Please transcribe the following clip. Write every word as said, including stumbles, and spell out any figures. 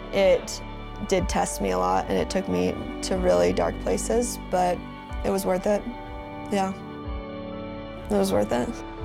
It did test me a lot, and it took me to really dark places, but it was worth it. Yeah, it was worth it.